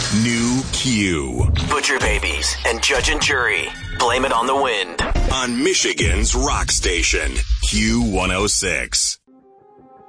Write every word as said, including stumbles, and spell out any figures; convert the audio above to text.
New Q. Butcher Babies and Judge and Jury. Blame it on the wind. On Michigan's rock station, Q one oh six.